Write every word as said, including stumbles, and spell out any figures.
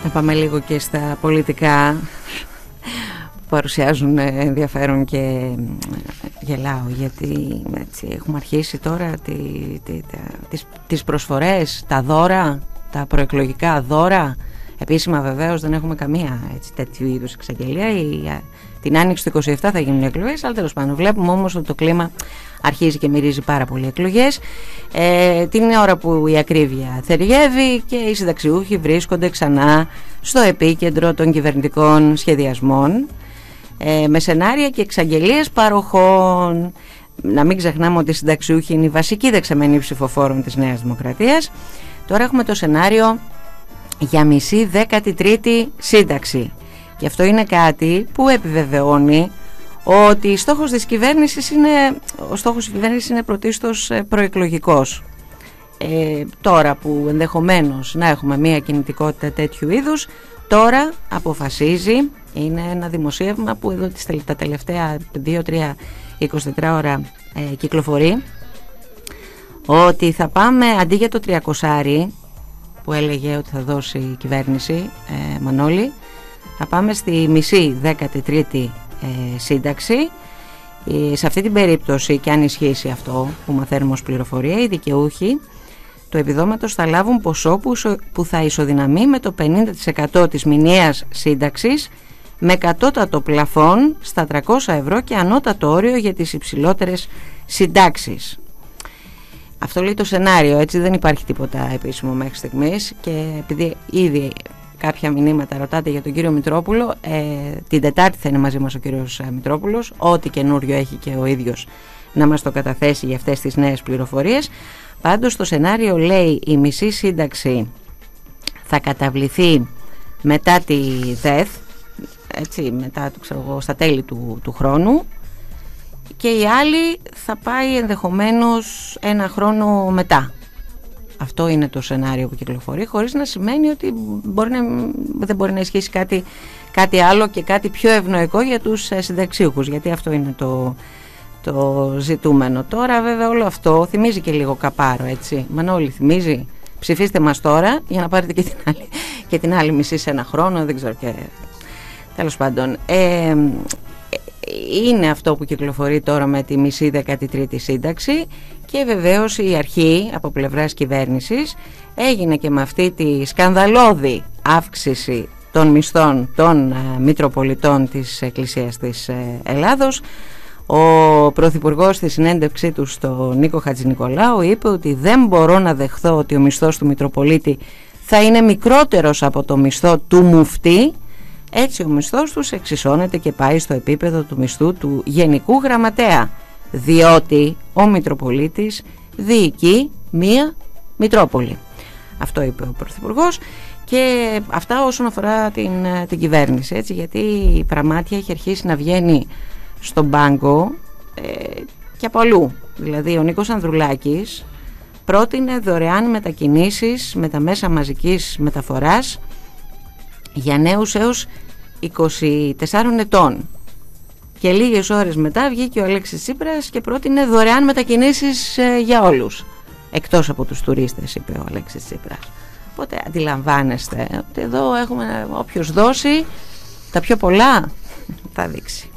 Να πάμε λίγο και στα πολιτικά που παρουσιάζουν ενδιαφέρον και γελάω, γιατί έτσι, έχουμε αρχίσει τώρα τη, τη, τα, τις, τις προσφορές, τα δώρα, τα προεκλογικά δώρα. Επίσημα βεβαίως δεν έχουμε καμία έτσι, τέτοιου είδους εξαγγελία. Η, την άνοιξη του είκοσι επτά θα γίνουν οι εκλογές, αλλά τέλος πάντων βλέπουμε όμως ότι το κλίμα αρχίζει και μυρίζει πάρα πολύ εκλογές. Ε, την ώρα που η ακρίβεια θεριεύει και οι συνταξιούχοι βρίσκονται ξανά στο επίκεντρο των κυβερνητικών σχεδιασμών, ε, με σενάρια και εξαγγελίες παροχών. Να μην ξεχνάμε ότι οι συνταξιούχοι είναι η βασική δεξαμενή ψηφοφόρων της Νέας Δημοκρατίας. Τώρα έχουμε το σενάριο για μισή δέκατη τρίτη σύνταξη, και αυτό είναι κάτι που επιβεβαιώνει ότι στόχος της κυβέρνησης είναι, ο στόχος της κυβέρνησης είναι πρωτίστως προεκλογικός. Ε, τώρα που ενδεχομένως να έχουμε μια κινητικότητα τέτοιου είδους, τώρα αποφασίζει, είναι ένα δημοσίευμα που εδώ τα τελευταία δύο τρία εικοσιτέσσερις ώρα ε, κυκλοφορεί, ότι θα πάμε αντί για το τριακόσια που έλεγε ότι θα δώσει η κυβέρνηση, ε, Μανώλη, θα πάμε στη μισή δέκατη τρίτη ε, σύνταξη. Ε, σε αυτή την περίπτωση, και αν ισχύσει αυτό που μαθαίνουμε ως πληροφορία, οι δικαιούχοι του επιδόματος θα λάβουν ποσό που, που θα ισοδυναμεί με το πενήντα τοις εκατό της μηνιαίας σύνταξης, με κατώτατο πλαφόν στα τριακόσια ευρώ και ανώτατο όριο για τις υψηλότερες συντάξεις. Αυτό λέει το σενάριο, έτσι, δεν υπάρχει τίποτα επίσημο μέχρι στιγμής, και επειδή ήδη κάποια μηνύματα ρωτάτε για τον κύριο Μητρόπουλο, ε, την Τετάρτη θα είναι μαζί μας ο κύριος Μητρόπουλος, ό,τι καινούριο έχει και ο ίδιος να μας το καταθέσει για αυτές τις νέες πληροφορίες. Πάντως το σενάριο λέει η μισή σύνταξη θα καταβληθεί μετά τη ΔΕΘ, έτσι, μετά το, ξέρω εγώ, στα τέλη του, του χρόνου, και η άλλη θα πάει ενδεχομένως ένα χρόνο μετά. Αυτό είναι το σενάριο που κυκλοφορεί, χωρίς να σημαίνει ότι μπορεί να, δεν μπορεί να ισχύσει κάτι, κάτι άλλο και κάτι πιο ευνοϊκό για τους συνταξίουχους, γιατί αυτό είναι το, το ζητούμενο. Τώρα βέβαια όλο αυτό θυμίζει και λίγο καπάρο, έτσι. Μανώλη, θυμίζει? Ψηφίστε μας τώρα για να πάρετε και την άλλη, και την άλλη μισή σε ένα χρόνο, δεν ξέρω, και τέλος πάντων. Ε, είναι αυτό που κυκλοφορεί τώρα με τη μισή δέκατη τρίτη σύνταξη, και βεβαίως η αρχή από πλευράς κυβέρνησης έγινε και με αυτή τη σκανδαλώδη αύξηση των μισθών των ε, Μητροπολιτών της Εκκλησίας της ε, Ελλάδος. Ο Πρωθυπουργός στη συνέντευξή του στο Νίκο Χατζηνικολάου είπε ότι δεν μπορώ να δεχθώ ότι ο μισθός του Μητροπολίτη θα είναι μικρότερος από το μισθό του μουφτή. Έτσι ο μισθός τους εξισώνεται και πάει στο επίπεδο του μισθού του Γενικού Γραμματέα, διότι ο Μητροπολίτης διοικεί μία Μητρόπολη. Αυτό είπε ο Πρωθυπουργός, και αυτά όσον αφορά την, την κυβέρνηση, έτσι, γιατί η πραμάτια έχει αρχίσει να βγαίνει στον πάγκο ε, και από αλλού. Δηλαδή ο Νίκος Ανδρουλάκης πρότεινε δωρεάν μετακινήσεις με τα μέσα μαζικής μεταφοράς για νέους έως είκοσι τεσσάρων ετών, και λίγες ώρες μετά βγήκε ο Αλέξης Τσίπρας και πρότεινε δωρεάν μετακινήσεις ε, για όλους, εκτός από τους τουρίστες, είπε ο Αλέξης Τσίπρας. Οπότε αντιλαμβάνεστε ότι εδώ έχουμε, όποιος δώσει τα πιο πολλά θα δείξει.